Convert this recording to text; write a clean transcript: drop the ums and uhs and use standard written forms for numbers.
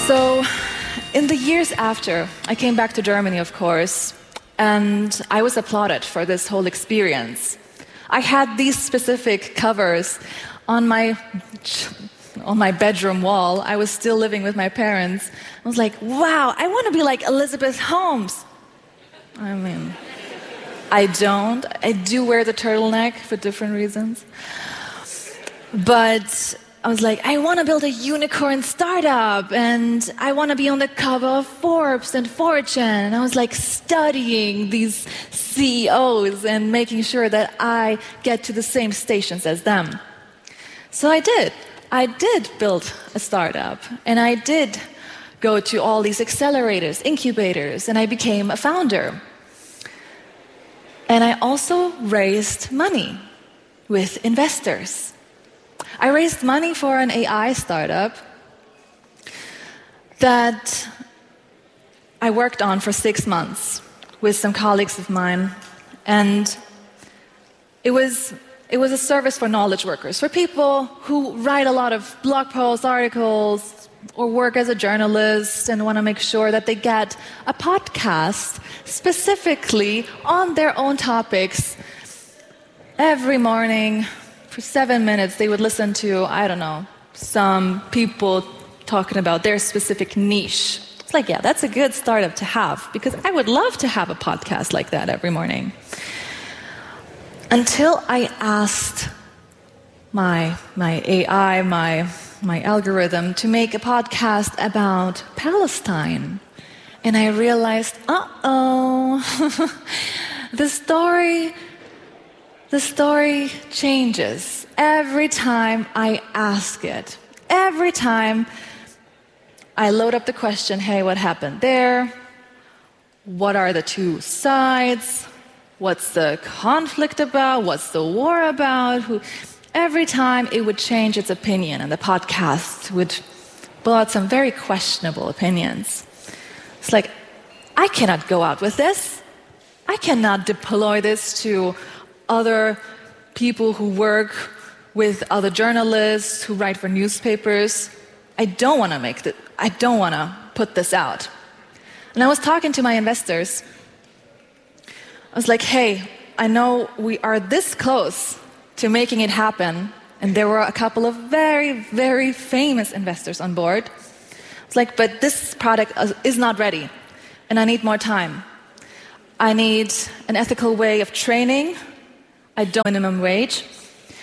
So, in the years after, I came back to Germany, of course, and I was applauded for this whole experience. I had these specific covers on my bedroom wall. I was still living with my parents. I was like, wow, I want to be like Elizabeth Holmes. I mean, I don't. I do wear the turtleneck for different reasons. But I was like, I want to build a unicorn startup, and I want to be on the cover of Forbes and Fortune. And I was like studying these CEOs and making sure that I get to the same stations as them. So I did. I did build a startup, and I did go to all these accelerators, incubators, and I became a founder. And I also raised money with investors. I raised money for an AI startup that I worked on for 6 months with some colleagues of mine, and it was a service for knowledge workers, for people who write a lot of blog posts, articles, or work as a journalist and want to make sure that they get a podcast specifically on their own topics. Every morning, for 7 minutes, they would listen to, I don't know, some people talking about their specific niche. It's like, yeah, that's a good startup to have, because I would love to have a podcast like that every morning. Until I asked my AI, my algorithm, to make a podcast about Palestine. And I realized, the story changes every time I ask it. Every time I load up the question, hey, what happened there? What are the two sides? What's the conflict about? What's the war about? Every time it would change its opinion, and the podcast would pull out some very questionable opinions. It's like, I cannot go out with this. I cannot deploy this to other people who work with other journalists, who write for newspapers. I don't want to put this out. And I was talking to my investors. I was like, hey, I know we are this close to making it happen. And there were a couple of very, very famous investors on board. It's like, but this product is not ready, and I need more time. I need an ethical way of training. I don't minimum wage.